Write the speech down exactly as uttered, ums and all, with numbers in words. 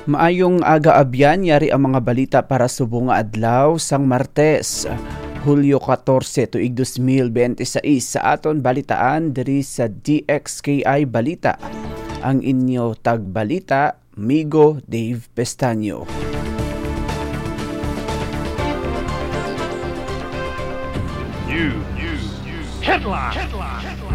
Maayong aga abyan, yari ang mga balita para subong nga adlaw sang Martes, Hulyo fourteen tuig twenty twenty-six sa aton balitaan diri sa D X K I Balita. Ang inyo tagbalita, Migo Dave Pestaño. News. News. News. Headline. Headline.